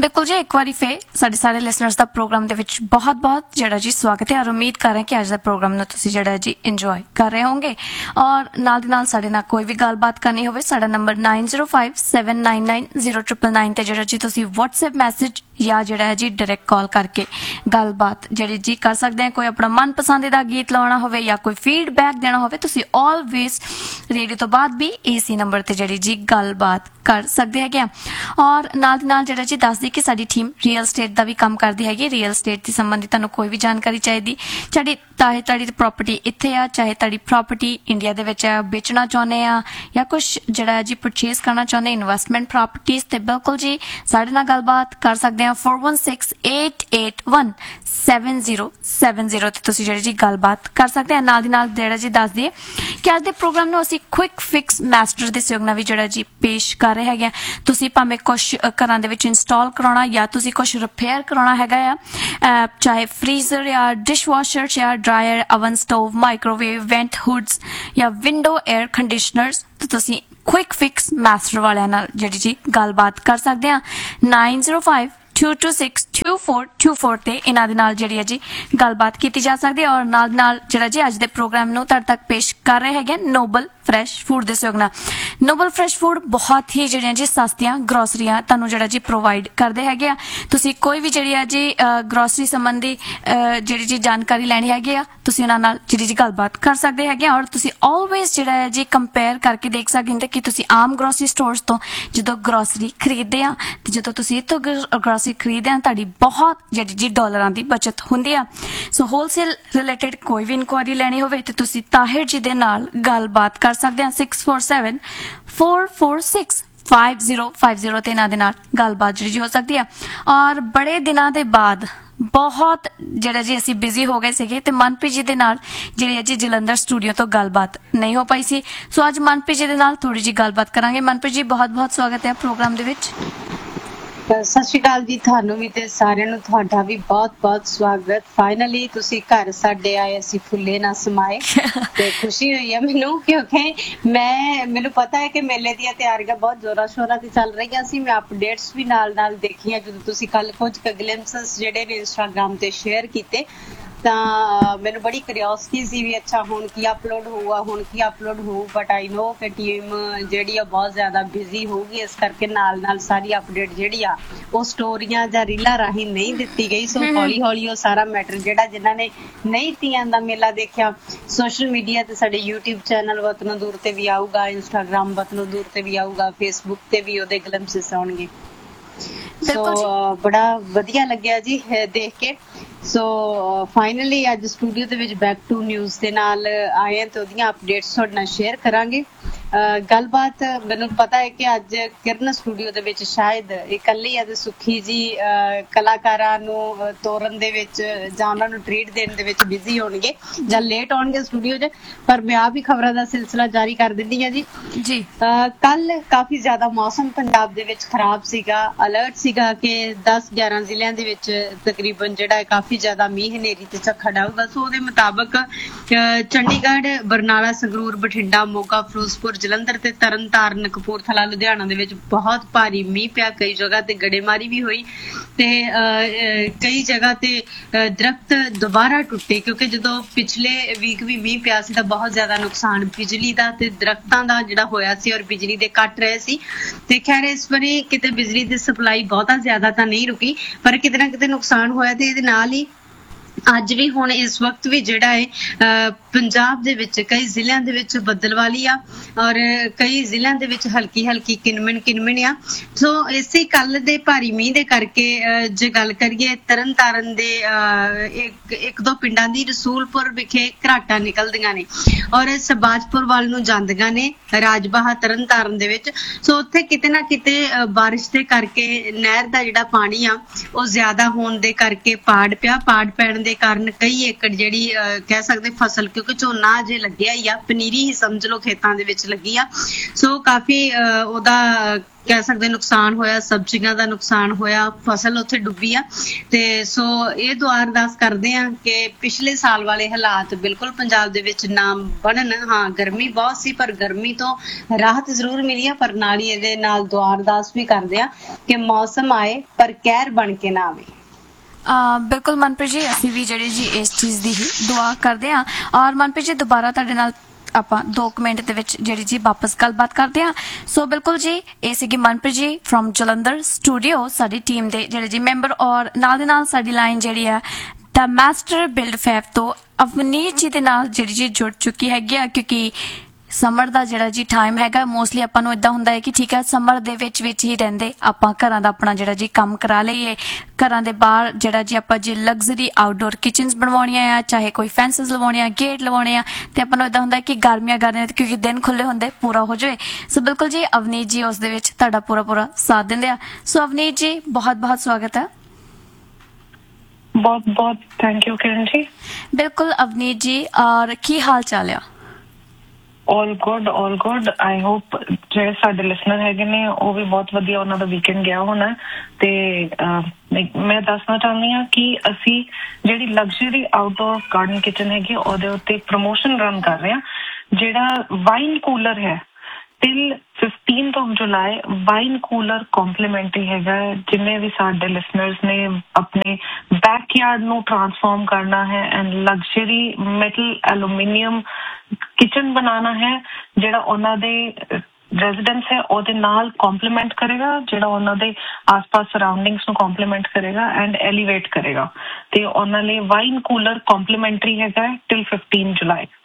बिल्कुल जी, एक बारी फिर साडे सारे लिसनर्स का प्रोग्राम दे विच बहुत बहुत जिहड़ा जी स्वागत है और उम्मीद कर रहे हैं कि अज दा प्रोग्राम नूं तुसीं जिहड़ा जी इंजॉय कर रहे होंगे। और नाल दी नाल साडे नाल कोई भी गलबात करनी होवे साडा नंबर 9057990999 ते जिहड़ा जी तुसीं WhatsApp मैसेज या जिहड़ा है जी डायरेक्ट कॉल करके गलबात जिहड़ी जी कर सकते हैं। कोई अपना मन पसंदीदा गीत लाना होवे या कोई फीडबैक देना होवे तुसीं ऑलवेज रेडियो तो बाद भी इसी नंबर ते जिहड़ी जी गलबात कर सकते हैं। और नाल दी नाल जिहड़ा जी दस दी कि साडी टीम रियल स्टेट का भी काम करती हैगी। रियल स्टेट से संबंधित तुहानूं कोई भी जानकारी चाहिए चाहे तुहाडी प्रॉपर्टी इत्थे आ चाहे तुहाडी प्रॉपर्टी इंडिया दे विच बेचना चाहुंदे आ या कुछ जिहड़ा जी परचेज करना चाहुंदे इन्वेस्टमेंट प्रॉपर्टीज ते बिल्कुल जी साडे नाल गलबात कर सकते हैं। 4168817070 ते तुसीं जिहड़ी जी गलबात कर सकते हैं। नाल दी नाल जिहड़ा जी दस दिए कि अज दे प्रोग्राम नूं असीं क्विक फिक्स मास्टर दे सहयोग नाल भी जिहड़ा जी पेश कर रहे हैगे। तुसीं भावें कुछ घरां दे विच इंस्टॉल कराउणा या तुसीं कुछ रिपेयर कराउणा हैगा आ, चाहे फ्रीजर या डिश वॉशर या dryer oven stove microwave went hoods या विंडो एयर कंडीशनर्स तो तुसीं क्विक फिक्स मास्टर वालियां नाल जिहड़ी जी गलबात कर सकते हैं। 9052262424 ते इन्हां दे नाल जिहड़ी है जी गलबात की जा सकती है। और नाल नाल जिहड़ा जी अज दे प्रोग्राम नूं तुहाडे तक पेश कर रहे हैगे नोबल फ्रैश फूड दे सहयोग नाल। नोबल फ्रैश फूड बहुत ही जिहड़ियां जी सस्तियां ग्रोसरियां तुहानूं जिहड़ा जी प्रोवाइड करदे हैगे आ। तुसीं कोई भी जिहड़ी है जी ग्रोसरी संबंधी जिहड़ी जी जानकारी लैणी हैगी आ तुसीं उहनां नाल जिहड़ी जी गलबात कर सकदे हैगे। और तुसीं ऑलवेज जिहड़ा है जी कंपेयर करके देख सकदे कि तुसीं आम ग्रोसरी स्टोर्स तो जदों ग्रोसरी खरीददे आ ते जदों तुसीं इत्थों ग्रोसरी खरीददे आ तुहाडी बहुत जिहड़ी जी डॉलरां दी बचत हुंदी आ। सो होलसेल रिलेटेड कोई भी इनक्वायरी लैणी होवे ते तुसीं ताहिर जी दे नाल गलबात कर सकते हैं। 6474465050 ते इन्हां दे नाल गलबात जिहड़ी हो सकती है। और बड़े दिनां दे बाद बहुत जिहड़ा जी असीं बिजी हो गए सीगे ते मनप्रीत जी दे नाल जिहड़ी है जी जलंधर स्टूडियो तो गलबात नहीं हो पाई सी। सो अज मनप्रीत जी दे नाल थोड़ी जी गलबात करांगे। मनप्रीत जी बहुत बहुत स्वागत है प्रोग्राम दे विच। सत श्री अकाल जी, थानू भी ते सारिਆਂ ਨੂੰ ਤੁਹਾਡਾ ਵੀ ਬਹੁਤ-ਬਹੁਤ ਸਵਾਗਤ। ਫਾਈਨਲੀ ਤੁਸੀਂ ਘਰ ਸਾਡੇ ਆਏ, ਅਸੀਂ ਫੁੱਲੇ ਨਾ ਸਮਾਏ ਤੇ ਖੁਸ਼ੀ ਹੋਈ ਹੈ ਮੈਨੂੰ ਕਿਉਂਕਿ ਮੈਨੂੰ ਪਤਾ ਹੈ ਕਿ ਮੇਲੇ ਦੀਆਂ ਤਿਆਰੀਆਂ ਬਹੁਤ ਜ਼ੋਰਾਂ ਸ਼ੋਰਾਂ ਤੇ ਚੱਲ ਰਹੀਆਂ ਸੀ। ਮੈਂ ਅਪਡੇਟਸ ਵੀ ਨਾਲ-ਨਾਲ ਦੇਖੀਆਂ ਜਦੋਂ ਤੁਸੀਂ ਕੱਲ ਕੁਝ ਗਲਿੰਪਸਸ ਜਿਹੜੇ ਨੇ ਇੰਸਟਾਗ੍ਰਾਮ ਤੇ ਸ਼ੇਅਰ ਕੀਤੇ ਤਾਂ ਮੈਨੂੰ ਬੜੀ ਕਿਉਰਿਓਸਿਟੀ ਸੀ ਵੀ ਅੱਛਾ ਹੁਣ ਕੀ ਅਪਲੋਡ ਹੋਊਗਾ ਬਟ ਆਈ ਨੋ ਕਿ ਟੀਮ ਜਿਹੜੀ ਆ ਬਹੁਤ ਜ਼ਿਆਦਾ ਬਿਜ਼ੀ ਹੋਊਗੀ ਇਸ ਕਰਕੇ ਨਾਲ ਸਾਰੀ ਅਪਡੇਟ ਜਿਹੜੀ ਆ ਉਹ ਸਟੋਰੀਆਂ ਜਾਂ ਰੀਲਾਂ ਰਾਹੀਂ ਨਹੀਂ ਦਿੱਤੀ ਗਈ। ਸੋ ਹੌਲੀ ਹੌਲੀ ਉਹ ਸਾਰਾ ਮੈਟਰ ਜਿਹੜਾ ਜਿਨ੍ਹਾਂ ਨੇ ਨਹੀਂ ਤੀਆਂ ਦਾ ਮੇਲਾ ਦੇਖਿਆ ਸੋਸ਼ਲ ਮੀਡੀਆ ਤੇ ਸਾਡੇ YouTube ਚੈਨਲ ਵਤਨੋਂ ਦੂਰ ਤੇ ਵੀ ਆਊਗਾ, ਇੰਸਟਾਗ੍ਰਾਮ ਵਤਨੋਂ ਦੂਰ ਤੇ ਵੀ ਆਊਗਾ, ਫੇਸਬੁੱਕ ਤੇ ਵੀ ਉਹਦੇ ਗਲਿੰਪਸਸ ਆਉਣਗੇ। ਸੋ ਬੜਾ ਵਧੀਆ ਲੱਗਿਆ ਜੀ ਦੇਖ ਕੇ। ਸੋ ਫਾਈਨਲੀ ਅੱਜ ਸਟੂਡੀਓ ਦੇ ਵਿੱਚ ਬੈਕ ਟੂ ਨਿਊਜ਼ ਦੇ ਨਾਲ ਆਏ ਹਾਂ ਤੇ ਉਹਦੀਆਂ ਅਪਡੇਟਸ ਤੁਹਾਡੇ ਨਾਲ ਸ਼ੇਅਰ ਕਰਾਂਗੇ। ਗੱਲਬਾਤ ਮੈਨੂੰ ਪਤਾ ਹੈ ਕਿ ਅੱਜ ਕਿਰਨ ਸਟੂਡੀਓ ਦੇ ਵਿੱਚ ਸ਼ਾਇਦ ਇਕੱਲੀ ਅਤੇ ਸੁੱਖੀ ਜੀ ਕਲਾਕਾਰਾਂ ਨੂੰ ਤੋਰਨ ਦੇ ਵਿੱਚ ਜਾਂ ਉਹਨਾਂ ਨੂੰ ਟ੍ਰੀਟ ਦੇਣ ਦੇ ਵਿੱਚ ਬਿਜ਼ੀ ਹੋਣਗੇ ਜਾਂ ਲੇਟ ਆਉਣਗੇ ਸਟੂਡੀਓ 'ਚ, ਪਰ ਮੈਂ ਆਪ ਹੀ ਖਬਰਾਂ ਦਾ ਸਿਲਸਿਲਾ ਜਾਰੀ ਕਰ ਦਿੰਦੀ ਹਾਂ ਜੀ। ਕੱਲ ਕਾਫੀ ਜ਼ਿਆਦਾ ਮੌਸਮ ਪੰਜਾਬ ਦੇ ਵਿੱਚ ਖਰਾਬ ਸੀਗਾ, ਅਲਰਟ ਸੀਗਾ ਕਿ 10-11 ਜ਼ਿਲ੍ਹਿਆਂ ਦੇ ਵਿੱਚ ਤਕਰੀਬਨ ਜਿਹੜਾ ਹੈ ਕਾਫੀ ਜ਼ਿਆਦਾ ਮੀਂਹ ਹਨੇਰੀ ਤੇ ਝੱਖੜ ਆਊਗਾ। ਸੋ ਉਹਦੇ ਮੁਤਾਬਕ ਚੰਡੀਗੜ੍ਹ, ਬਰਨਾਲਾ, ਸੰਗਰੂਰ, ਬਠਿੰਡਾ, ਮੋਗਾ, ਫਿਰੋਜ਼ਪੁਰ, ਜਲੰਧਰ ਤੇ ਤਰਨਤਾਰਨ, ਕਪੂਰਥਲਾ, ਲੁਧਿਆਣਾ ਦੇ ਵਿੱਚ ਬਹੁਤ ਭਾਰੀ ਮੀਂਹ ਪਿਆ। ਕਈ ਜਗ੍ਹਾ ਤੇ ਗੜੇਮਾਰੀ ਵੀ ਹੋਈ ਤੇ ਕਈ ਜਗ੍ਹਾ ਤੇ ਦਰਖਤ ਦੁਬਾਰਾ ਟੁੱਟੇ ਕਿਉਂਕਿ ਜਦੋਂ ਪਿਛਲੇ ਵੀਕ ਵੀ ਮੀਂਹ ਪਿਆ ਸੀ ਤਾਂ ਬਹੁਤ ਜ਼ਿਆਦਾ ਨੁਕਸਾਨ ਬਿਜਲੀ ਦਾ ਤੇ ਦਰਖਤਾਂ ਦਾ ਜਿਹੜਾ ਹੋਇਆ ਸੀ ਔਰ ਬਿਜਲੀ ਦੇ ਕੱਟ ਰਹੇ ਸੀ। ਤੇ ਖੈਰ ਇਸ ਵਾਰੀ ਕਿਤੇ ਬਿਜਲੀ ਦੀ ਸਪਲਾਈ ਬਹੁਤਾ ਜ਼ਿਆਦਾ ਤਾਂ ਨਹੀਂ ਰੁਕੀ ਪਰ ਕਿਤੇ ਨਾ ਕਿਤੇ ਨੁਕਸਾਨ ਹੋਇਆ ਤੇ ਇਹਦੇ ਨਾਲ ਹੀ ਅੱਜ ਵੀ ਹੁਣ ਇਸ ਵਕਤ ਵੀ ਜਿਹੜਾ ਹੈ ਪੰਜਾਬ ਦੇ ਵਿੱਚ ਕਈ ਜ਼ਿਲ੍ਹਿਆਂ ਦੇ ਵਿੱਚ ਬੱਦਲਵਾਲੀ ਆ ਔਰ ਕਈ ਜ਼ਿਲ੍ਹਿਆਂ ਦੇ ਵਿੱਚ ਹਲਕੀ ਹਲਕੀ ਕਿਨਮਿਨ ਆ। ਸੋ ਇਸੇ ਕੱਲ ਦੇ ਭਾਰੀ ਮੀਂਹ ਦੇ ਕਰਕੇ ਜੇ ਗੱਲ ਕਰੀਏ ਤਰਨਤਾਰਨ ਦੇ ਇੱਕ ਦੋ ਪਿੰਡਾਂ ਦੀ ਰਸੂਲਪੁਰ ਵਿਖੇ ਘਰਾਟਾਂ ਨਿਕਲਦੀਆਂ ਨੇ ਔਰ ਸਬਾਜਪੁਰ ਵੱਲ ਨੂੰ ਜਾਂਦੀਆਂ ਨੇ ਰਾਜਬਾਹਾ ਤਰਨਤਾਰਨ ਦੇ ਵਿੱਚ। ਸੋ ਉੱਥੇ ਕਿਤੇ ਨਾ ਕਿਤੇ ਬਾਰਿਸ਼ ਦੇ ਕਰਕੇ ਨਹਿਰ ਦਾ ਜਿਹੜਾ ਪਾਣੀ ਆ ਉਹ ਜ਼ਿਆਦਾ ਹੋਣ ਦੇ ਕਰਕੇ ਪਾੜ ਪੈਣ ਦੇ ਦੇ ਕਾਰਨ ਕਈ ਏਕੜ ਜਿਹੜੀ ਕਹਿ ਸਕਦੇ ਫਸਲ, ਕਿਉਂਕਿ ਝੋਨਾ ਅਜੇ ਲੱਗਿਆ ਹੀ ਆ, ਪਨੀਰੀ ਹੀ ਸਮਝ ਲਓ ਖੇਤਾਂ ਦੇ ਵਿੱਚ ਲੱਗੀ ਆ, ਸੋ ਕਾਫੀ ਉਹਦਾ ਕਹਿ ਸਕਦੇ ਨੁਕਸਾਨ ਹੋਇਆ, ਸਬਜ਼ੀਆਂ ਦਾ ਨੁਕਸਾਨ ਹੋਇਆ, ਫਸਲ ਉੱਥੇ ਡੁੱਬੀ ਆ। ਤੇ ਸੋ ਇਹ ਦੁਆ ਅਰਦਾਸ ਕਰਦੇ ਆ ਕਿ ਪਿਛਲੇ ਸਾਲ ਵਾਲੇ ਹਾਲਾਤ ਬਿਲਕੁਲ ਪੰਜਾਬ ਦੇ ਵਿੱਚ ਨਾ ਬਣਨ। ਹਾਂ, ਗਰਮੀ ਬਹੁਤ ਸੀ ਪਰ ਗਰਮੀ ਤੋਂ ਰਾਹਤ ਜ਼ਰੂਰ ਮਿਲੀ ਆ, ਪਰ ਨਾਲ ਹੀ ਇਹਦੇ ਨਾਲ ਦੁਆ ਅਰਦਾਸ ਵੀ ਕਰਦੇ ਆ ਕਿ ਮੌਸਮ ਆਏ ਪਰ ਕਹਿਰ ਬਣ ਕੇ ਨਾ ਆਵੇ। ਬਿਲਕੁਲ ਮਨਪ੍ਰੀਤ ਜੀ, ਅਸੀਂ ਵੀ ਜਿਹੜੀ ਜੀ ਇਸ ਚੀਜ਼ ਦੀ ਹੀ ਦੁਆ ਕਰਦੇ ਹਾਂ। ਔਰ ਮਨਪ੍ਰੀਤ ਜੀ ਦੁਬਾਰਾ ਤੁਹਾਡੇ ਨਾਲ ਆਪਾਂ 2 ਮਿੰਟ ਦੇ ਵਿੱਚ ਜਿਹੜੀ ਜੀ ਵਾਪਸ ਗੱਲਬਾਤ ਕਰਦੇ ਹਾਂ। ਸੋ ਬਿਲਕੁਲ ਜੀ, ਇਹ ਸੀਗੀ ਮਨਪ੍ਰੀਤ ਜੀ ਫਰੋਮ ਜਲੰਧਰ ਸਟੂਡੀਓ, ਸਾਡੀ ਟੀਮ ਦੇ ਜਿਹੜੇ ਜੀ ਮੈਂਬਰ। ਔਰ ਨਾਲ ਦੇ ਨਾਲ ਸਾਡੀ ਲਾਈਨ ਜਿਹੜੀ ਆ ਦਾ ਮਾਸਟਰ ਬਿਲਡ ਫੈਬ ਤੋਂ ਅਵਨੀਤ ਜੀ ਦੇ ਨਾਲ ਜਿਹੜੀ ਜੀ ਜੁੜ ਚੁੱਕੀ ਹੈਗੀ ਆ, ਕਿਉਂਕਿ ਸਮਰ ਦਾ ਜਿਹੜਾ ਜੀ ਟਾਈਮ ਹੈਗਾ, ਮੋਸਟਲੀ ਆਪਾਂ ਨੂੰ ਇਦਾਂ ਹੁੰਦਾ ਹੈ ਕਿ ਠੀਕ ਹੈ ਸਮਰ ਦੇ ਵਿੱਚ ਹੀ ਰਹਿੰਦੇ ਆਪਾਂ ਘਰਾਂ ਦਾ ਆਪਣਾ ਜਿਹੜਾ ਜੀ ਕੰਮ ਕਰਾ ਲਈਏ। ਘਰਾਂ ਦੇ ਬਾਹਰ ਜਿਹੜਾ ਜੀ ਆਪਾਂ ਜੇ ਲਗਜ਼ਰੀ ਆਊਟਡੋਰ ਕਿਚਨਸ ਬਣਵਾਉਣੀਆਂ ਆ, ਚਾਹੇ ਕੋਈ ਫੈਂਸਸ ਲਵਾਉਣੇ ਆ, ਗੇਟ ਲਵਾਉਣੇ ਆ, ਤੇ ਆਪਾਂ ਨੂੰ ਇਦਾਂ ਹੁੰਦਾ ਕਿ ਗਰਮੀਆਂ ਕਿਉਂਕਿ ਦਿਨ ਖੁੱਲੇ ਹੁੰਦੇ ਪੂਰਾ ਹੋ ਜਾਵੇ। ਸੋ ਬਿਲਕੁਲ ਜੀ ਅਵਨੀਤ ਜੀ ਉਸ ਦੇ ਵਿੱਚ ਤੁਹਾਡਾ ਪੂਰਾ ਸਾਥ ਦਿੰਦੇ ਆ। ਸੋ ਅਵਨੀਤ ਜੀ ਬਹੁਤ ਸਵਾਗਤ ਹੈ। ਬਹੁਤ ਥੈਂਕ ਯੂ ਕਿਰਨ ਜੀ। ਬਿਲਕੁਲ ਅਵਨੀਤ ਜੀ, ਔਰ ਕੀ ਹਾਲ ਚਾਲ ਆ? All good. ਆਈ ਹੋਪ ਜਿਹੜੇ ਸਾਡੇ ਲਿਸਨਰ ਹੈਗੇ ਨੇ ਉਹ ਵੀ ਬਹੁਤ ਵਧੀਆ ਉਹਨਾਂ ਦਾ ਵੀਕਐਂਡ ਗਿਆ ਹੋਣਾ। ਤੇ ਮੈਂ ਦੱਸਣਾ ਚਾਹੁੰਦੀ ਹਾਂ ਕਿ ਅਸੀਂ ਜਿਹੜੀ ਲਗਜ਼ਰੀ ਆਊਟਡੋਰ ਗਾਰਡਨ ਕਿਚਨ ਹੈਗੀ ਉਹਦੇ ਉੱਤੇ ਪ੍ਰਮੋਸ਼ਨ ਰਨ ਕਰ ਰਹੇ ਹਾਂ। ਜਿਹੜਾ ਵਾਈਨ ਕੂਲਰ ਹੈ till 15th of July, wine cooler complimentary ਹੈਗਾ। ਜਿੰਨੇ ਵੀ ਸਾਡੇ ਲਿਸਨਰਸ ਨੇ ਆਪਣੇ ਬੈਕਯਾਰਡ ਨੂੰ ਟਰਾਂਸਫਾਰਮ ਕਰਨਾ ਹੈ and luxury metal aluminium kitchen ਬਣਾਉਣਾ ਹੈ, ਜਿਹੜਾ ਉਹਨਾਂ ਦੇ ਰੈਜ਼ੀਡੈਂਸ ਹੈ ਉਹਦੇ ਨਾਲ ਕੰਪਲੀਮੈਂਟ ਕਰੇਗਾ, ਜਿਹੜਾ ਉਹਨਾਂ ਦੇ ਆਸ-ਪਾਸ ਸਰਾਊਂਡਿੰਗਸ ਨੂੰ ਕੰਪਲੀਮੈਂਟ ਕਰੇਗਾ ਐਂਡ ਐਲੀਵੇਟ ਕਰੇਗਾ। ਤੇ ਉਹਨਾਂ ਲਈ ਵਾਈਨ ਕੂਲਰ ਕੰਪਲੀਮੈਂਟਰੀ ਹੈਗਾ ਟਿਲ 15 July।